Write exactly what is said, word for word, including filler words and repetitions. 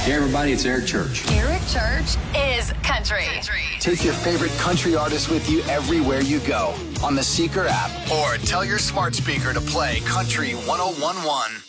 Hey everybody, it's Eric Church. Eric Church is country. country. Take your favorite country artist with you everywhere you go on the Seeker app, or tell your smart speaker to play Country one oh one one.